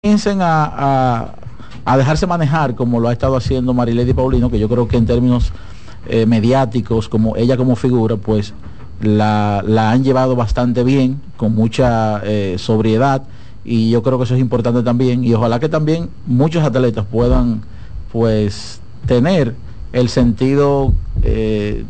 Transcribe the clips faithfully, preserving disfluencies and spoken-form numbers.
comiencen a, a, a dejarse manejar como lo ha estado haciendo Marilady Paulino, que yo creo que en términos eh, mediáticos, como ella como figura, pues la, la han llevado bastante bien, con mucha eh, sobriedad, y yo creo que eso es importante también, y ojalá que también muchos atletas puedan pues tener el sentido eh,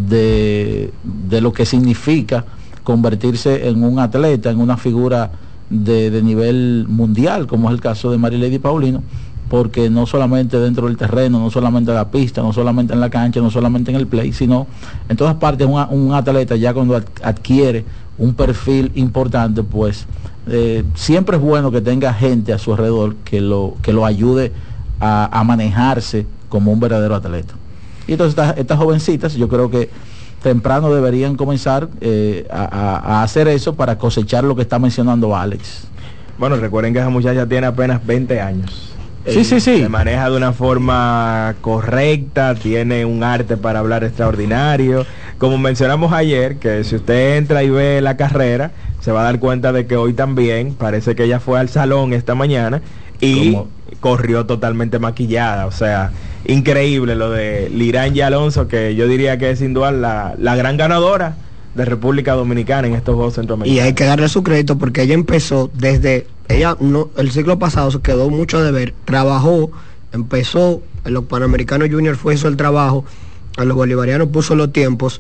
de, de lo que significa convertirse en un atleta, en una figura De, de nivel mundial, como es el caso de Marilady Paulino, porque no solamente dentro del terreno, no solamente en la pista, no solamente en la cancha, no solamente en el play, sino en todas partes un, un atleta ya cuando adquiere un perfil importante, pues eh, siempre es bueno que tenga gente a su alrededor que lo, que lo ayude a, a manejarse como un verdadero atleta. Y entonces estas, estas jovencitas, yo creo que temprano deberían comenzar eh, a, a, a hacer eso para cosechar lo que está mencionando Alex. Bueno, recuerden que esa muchacha tiene apenas veinte años. Sí, eh, sí, sí. Se maneja de una forma correcta, tiene un arte para hablar extraordinario. Como mencionamos ayer, que si usted entra y ve la carrera, se va a dar cuenta de que hoy también, parece que ella fue al salón esta mañana y ¿Cómo? corrió totalmente maquillada, o sea, increíble lo de Lirán y Alonso, que yo diría que es sin duda la, la gran ganadora de República Dominicana en estos Juegos Centroamericanos. Y hay que darle su crédito porque ella empezó desde, ella no, el ciclo pasado se quedó mucho de ver, trabajó, empezó, en los Panamericanos Junior fue eso el trabajo, a los bolivarianos puso los tiempos,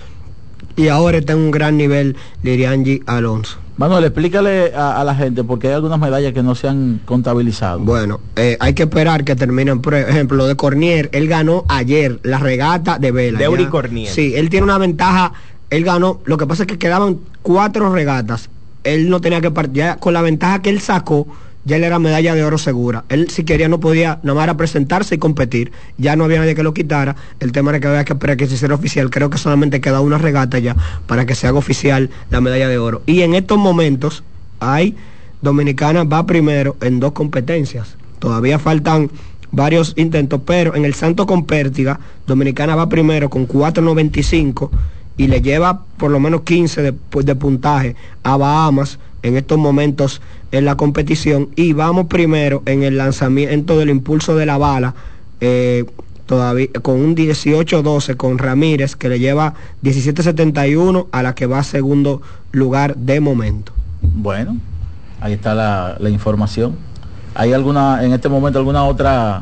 y ahora está en un gran nivel Lirianji Alonso. Manuel, explícale a, a la gente porque hay algunas medallas que no se han contabilizado. Bueno, eh, hay que esperar que terminen. Por ejemplo, lo de Cornier, él ganó ayer la regata de vela. De Uri Cornier. Sí, él tiene una ventaja, él ganó, lo que pasa es que quedaban cuatro regatas, él no tenía que partir, ya con la ventaja que él sacó, ya él era medalla de oro segura. Él si quería no podía, nada más era presentarse y competir. Ya no había nadie que lo quitara. El tema era que había que esperar que se hiciera oficial. Creo que solamente queda una regata ya para que se haga oficial la medalla de oro. Y en estos momentos hay Dominicana va primero en dos competencias. Todavía faltan varios intentos, pero en el salto con pértiga, Dominicana va primero con cuatro noventa y cinco y le lleva por lo menos quince de, de puntaje a Bahamas en estos momentos en la competición, y vamos primero en el lanzamiento del impulso de la bala, eh, todavía con un dieciocho doce con Ramírez, que le lleva diecisiete setenta y uno a la que va a segundo lugar de momento. Bueno, ahí está la, la información. ¿Hay alguna, en este momento, alguna otra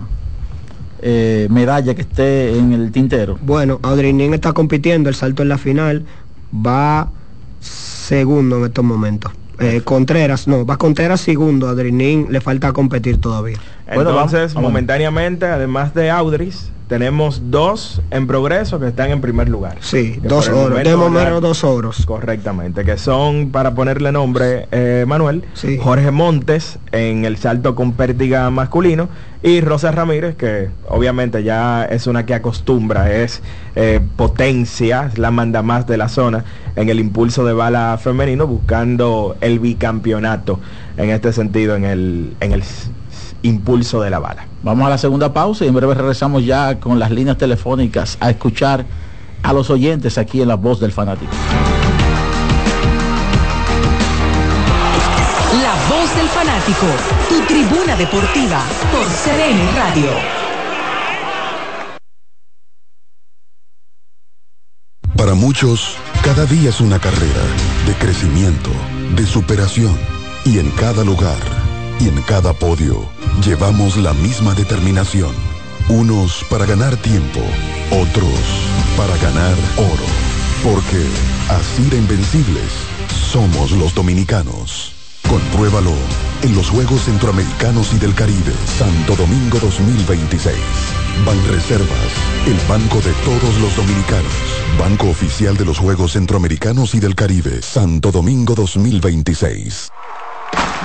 eh, medalla que esté en el tintero? Bueno, Audrinin está compitiendo, el salto en la final, va segundo en estos momentos. Eh, Contreras, no, va Contreras segundo, a Adrinín le falta competir todavía. Entonces, bueno, vamos, vamos. momentáneamente, además de Audris, tenemos dos en progreso que están en primer lugar. Sí, dos oros, de momento dos oros. Correctamente, que son, para ponerle nombre, eh, Manuel, sí. Jorge Montes en el salto con pértiga masculino, y Rosa Ramírez, que obviamente ya es una que acostumbra, es eh, potencia, es la manda más de la zona en el impulso de bala femenino, buscando el bicampeonato en este sentido, en el, en el impulso de la bala. Vamos a la segunda pausa y en breve regresamos ya con las líneas telefónicas a escuchar a los oyentes aquí en La Voz del Fanático. La Voz del Fanático, tu tribuna deportiva por C D N Radio. Para muchos, cada día es una carrera de crecimiento, de superación, y en cada lugar y en cada podio llevamos la misma determinación. Unos para ganar tiempo, otros para ganar oro. Porque así de invencibles somos los dominicanos. Compruébalo en los Juegos Centroamericanos y del Caribe, Santo Domingo dos mil veintiséis. Banreservas, el banco de todos los dominicanos. Banco oficial de los Juegos Centroamericanos y del Caribe, Santo Domingo dos mil veintiséis.